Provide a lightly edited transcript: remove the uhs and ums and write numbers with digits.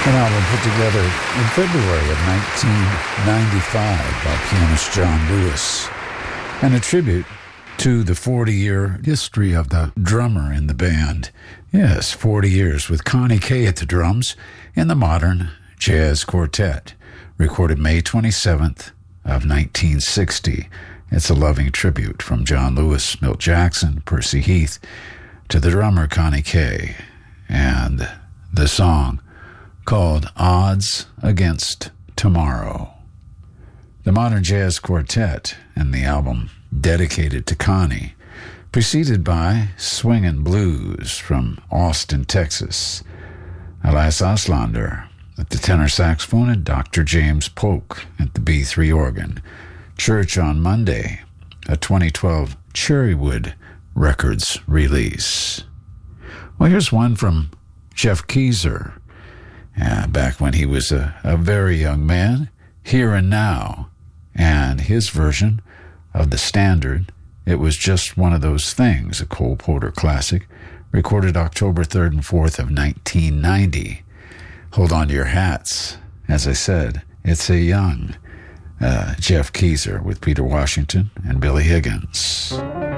An album put together in February of 1995 by pianist John Lewis, and a tribute to the 40-year history of the drummer in the band. Yes, 40 years with Connie Kay at the drums in the Modern Jazz Quartet, recorded May 27th of 1960. It's a loving tribute from John Lewis, Milt Jackson, Percy Heath, to the drummer Connie Kay, and the song called Odds Against Tomorrow. The Modern Jazz Quartet and the album dedicated to Connie, preceded by Swingin' Blues from Austin, Texas, Elias Auslander at the tenor saxophone and Dr. James Polk at the B3 organ. Church on Monday, a 2012 Cherrywood Records release. Well, here's one from Jeff Keezer, back when he was a very young man, Here and Now, and his version of the standard, It Was Just One of Those Things, a Cole Porter classic, recorded October 3rd and 4th of 1990. Hold on to your hats. As I said, it's a young Jeff Keezer with Peter Washington and Billy Higgins.